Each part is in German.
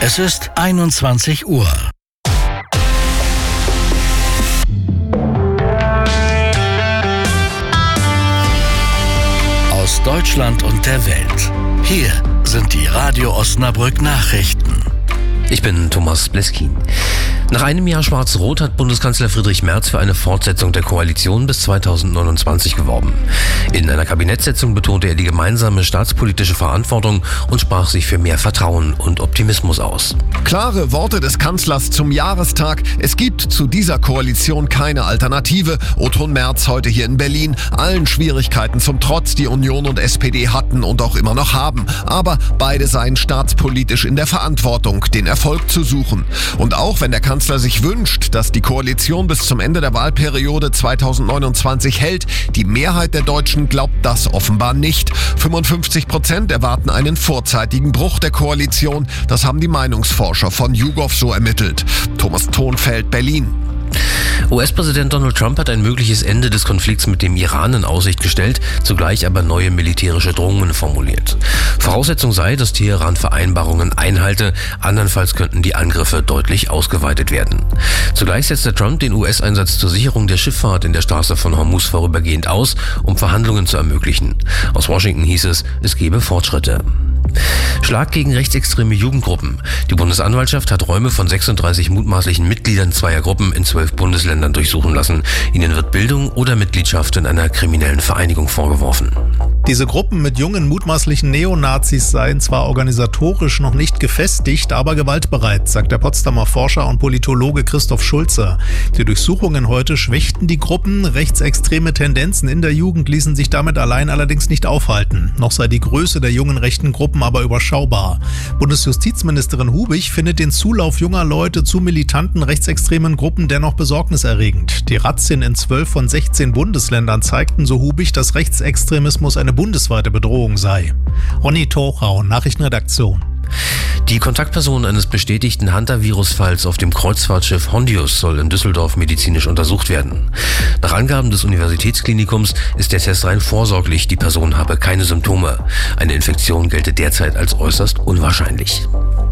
Es ist 21 Uhr. Aus Deutschland und der Welt. Hier sind die Radio Osnabrück Nachrichten. Ich bin Thomas Bleskin. Nach einem Jahr Schwarz-Rot hat Bundeskanzler Friedrich Merz für eine Fortsetzung der Koalition bis 2029 geworben. In einer Kabinettssitzung betonte er die gemeinsame staatspolitische Verantwortung und sprach sich für mehr Vertrauen und Optimismus aus. Klare Worte des Kanzlers zum Jahrestag. Es gibt zu dieser Koalition keine Alternative. O-Ton Merz heute hier in Berlin. Allen Schwierigkeiten zum Trotz, die Union und SPD hatten und auch immer noch haben. Aber beide seien staatspolitisch in der Verantwortung, den Erfolg zu suchen. Und auch wenn der Kanzler sich wünscht, dass die Koalition bis zum Ende der Wahlperiode 2029 hält, die Mehrheit der Deutschen glaubt das offenbar nicht. 55% erwarten einen vorzeitigen Bruch der Koalition. Das haben die Meinungsforscher von YouGov so ermittelt. Thomas Thonfeld, Berlin. US-Präsident Donald Trump hat ein mögliches Ende des Konflikts mit dem Iran in Aussicht gestellt, zugleich aber neue militärische Drohungen formuliert. Voraussetzung sei, dass Teheran Vereinbarungen einhalte, andernfalls könnten die Angriffe deutlich ausgeweitet werden. Zugleich setzte Trump den US-Einsatz zur Sicherung der Schifffahrt in der Straße von Hormuz vorübergehend aus, um Verhandlungen zu ermöglichen. Aus Washington hieß es gebe Fortschritte. Schlag gegen rechtsextreme Jugendgruppen. Die Bundesanwaltschaft hat Räume von 36 mutmaßlichen Mitgliedern zweier Gruppen in 12 Bundesländern durchsuchen lassen. Ihnen wird Bildung oder Mitgliedschaft in einer kriminellen Vereinigung vorgeworfen. Diese Gruppen mit jungen mutmaßlichen Neonazis seien zwar organisatorisch noch nicht gefestigt, aber gewaltbereit, sagt der Potsdamer Forscher und Politologe Christoph Schulze. Die Durchsuchungen heute schwächten die Gruppen. Rechtsextreme Tendenzen in der Jugend ließen sich damit allein allerdings nicht aufhalten. Noch sei die Größe der jungen rechten Gruppen aber überschaubar. Bundesjustizministerin Hubich findet den Zulauf junger Leute zu militanten rechtsextremen Gruppen dennoch besorgniserregend. Die Razzien in 12 von 16 Bundesländern zeigten, so Hubich, dass Rechtsextremismus eine bundesweite Bedrohung sei. Ronny Tochau, Nachrichtenredaktion. Die Kontaktperson eines bestätigten Hunter-Virus-Falls auf dem Kreuzfahrtschiff Hondius soll in Düsseldorf medizinisch untersucht werden. Nach Angaben des Universitätsklinikums ist der Test rein vorsorglich, die Person habe keine Symptome. Eine Infektion gelte derzeit als äußerst unwahrscheinlich.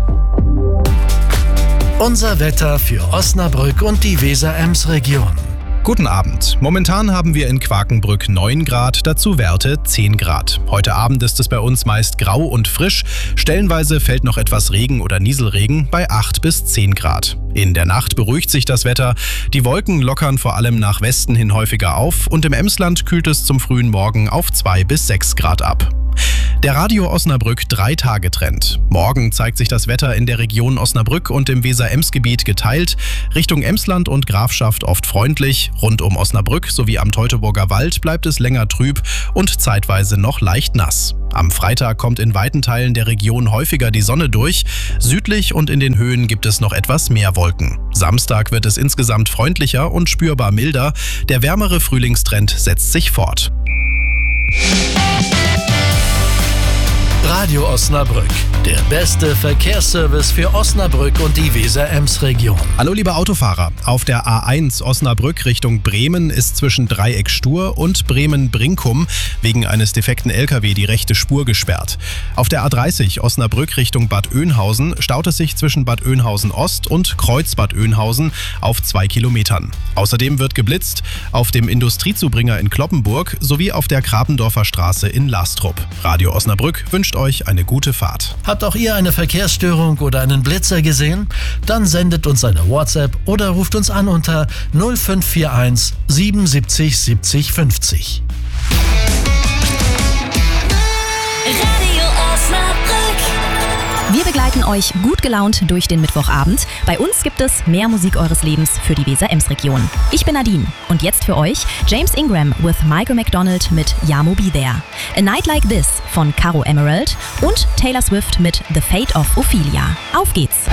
Unser Wetter für Osnabrück und die Weser-Ems-Region. Guten Abend. Momentan haben wir in Quakenbrück 9 Grad, dazu Werte 10 Grad. Heute Abend ist es bei uns meist grau und frisch. Stellenweise fällt noch etwas Regen oder Nieselregen bei 8 bis 10 Grad. In der Nacht beruhigt sich das Wetter. Die Wolken lockern vor allem nach Westen hin häufiger auf und im Emsland kühlt es zum frühen Morgen auf 2 bis 6 Grad ab. Der Radio Osnabrück 3-Tage-Trend. Morgen zeigt sich das Wetter in der Region Osnabrück und im Weser-Ems-Gebiet geteilt. Richtung Emsland und Grafschaft oft freundlich. Rund um Osnabrück sowie am Teutoburger Wald bleibt es länger trüb und zeitweise noch leicht nass. Am Freitag kommt in weiten Teilen der Region häufiger die Sonne durch. Südlich und in den Höhen gibt es noch etwas mehr Wolken. Samstag wird es insgesamt freundlicher und spürbar milder. Der wärmere Frühlingstrend setzt sich fort. Radio Osnabrück, der beste Verkehrsservice für Osnabrück und die Weser-Ems-Region. Hallo liebe Autofahrer, auf der A1 Osnabrück Richtung Bremen ist zwischen Dreieck Stur und Bremen-Brinkum wegen eines defekten LKW die rechte Spur gesperrt. Auf der A30 Osnabrück Richtung Bad Oeynhausen staut es sich zwischen Bad Oeynhausen Ost und Kreuz Bad Oeynhausen auf 2 Kilometern. Außerdem wird geblitzt auf dem Industriezubringer in Cloppenburg sowie auf der Krapendorfer Straße in Lastrup. Radio Osnabrück wünscht euch eine gute Fahrt. Habt auch ihr eine Verkehrsstörung oder einen Blitzer gesehen? Dann sendet uns eine WhatsApp oder ruft uns an unter 0541 77 70 50. Radio Osnabrück. Wir begleiten euch gut gelaunt durch den Mittwochabend. Bei uns gibt es mehr Musik eures Lebens für die Weser-Ems-Region. Ich bin Nadine und jetzt für euch James Ingram with Michael McDonald mit Yamo Be There. A Night Like This von Caro Emerald und Taylor Swift mit The Fate of Ophelia. Auf geht's!